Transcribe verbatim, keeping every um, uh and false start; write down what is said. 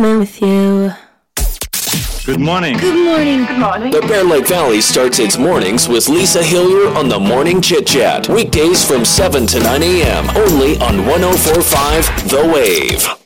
with you. Good morning. Good morning. Good morning. The Bear Lake Valley starts its mornings with Lisa Hillier on the Morning Chit Chat. Weekdays from seven to nine a.m. only on one oh four point five The Wave.